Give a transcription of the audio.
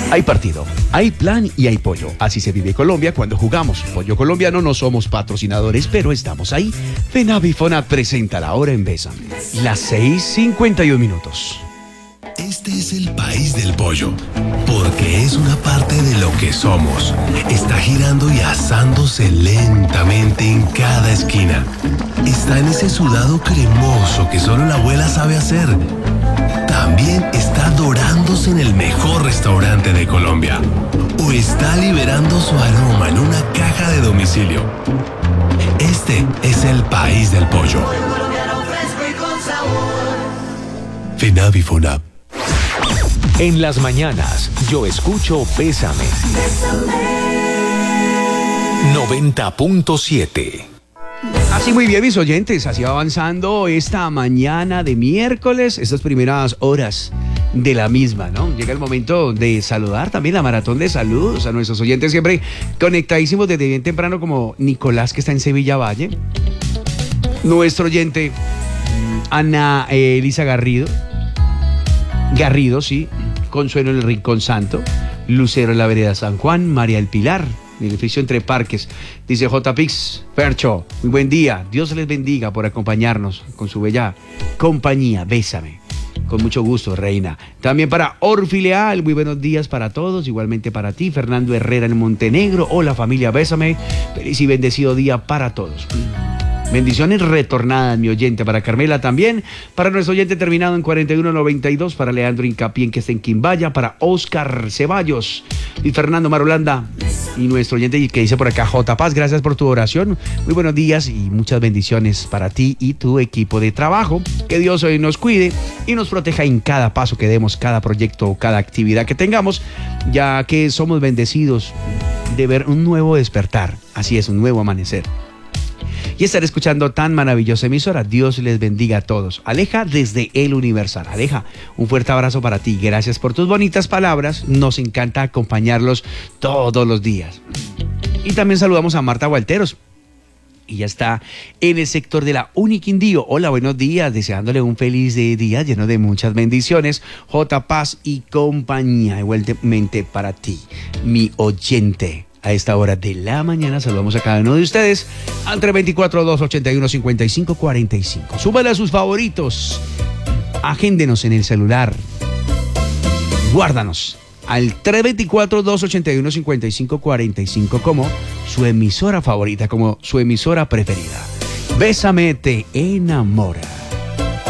Hay partido, hay plan y hay pollo. Así se vive Colombia cuando jugamos. Pollo colombiano, no somos patrocinadores, pero estamos ahí. FENAVI FONAT presenta la hora en Bésame. Las 6:51 minutos. Este es el país del pollo, porque es una parte de lo que somos. Está girando y asándose lentamente en cada esquina. Está en ese sudado cremoso que solo la abuela sabe hacer. También está dorándose en el mejor restaurante de Colombia. O está liberando su aroma en una caja de domicilio. Este es el país del pollo. FENAVI FONAT. En las mañanas, yo escucho Bésame. 90.7. Así muy bien, mis oyentes, así va avanzando esta mañana de miércoles, estas primeras horas de la misma, ¿no? Llega el momento de saludar también la maratón de saludos a nuestros oyentes, siempre conectadísimos desde bien temprano, como Nicolás, que está en Sevilla Valle, nuestro oyente Ana Elisa Garrido, sí, Consuelo en el Rincón Santo, Lucero en la Vereda San Juan, María del Pilar, el edificio Entre Parques, dice J. Pix, Percho, muy buen día, Dios les bendiga por acompañarnos con su bella compañía, Bésame, con mucho gusto, reina. También para Orfi Leal, muy buenos días para todos, igualmente para ti, Fernando Herrera en Montenegro, hola familia, Bésame, feliz y bendecido día para todos. Bendiciones retornadas, mi oyente, para Carmela también, para nuestro oyente terminado en 4192, para Leandro Incapién, que está en Quimbaya, para Oscar Ceballos y Fernando Marulanda, y nuestro oyente que dice por acá, J. Paz, gracias por tu oración, muy buenos días y muchas bendiciones para ti y tu equipo de trabajo, que Dios hoy nos cuide y nos proteja en cada paso que demos, cada proyecto, cada actividad que tengamos, ya que somos bendecidos de ver un nuevo despertar, así es, un nuevo amanecer. Y estar escuchando tan maravillosa emisora. Dios les bendiga a todos. Aleja desde El Universal. Aleja, un fuerte abrazo para ti. Gracias por tus bonitas palabras. Nos encanta acompañarlos todos los días. Y también saludamos a Marta Gualteros. Y ya está en el sector de la Uniquindío. Hola, buenos días. Deseándole un feliz día lleno de muchas bendiciones. J. Paz y compañía. Igualmente para ti, mi oyente. A esta hora de la mañana saludamos a cada uno de ustedes al 324-281-5545. Súbale a sus favoritos, agéndenos en el celular, guárdanos al 324-281-5545 como su emisora favorita, como su emisora preferida. Bésame te enamora.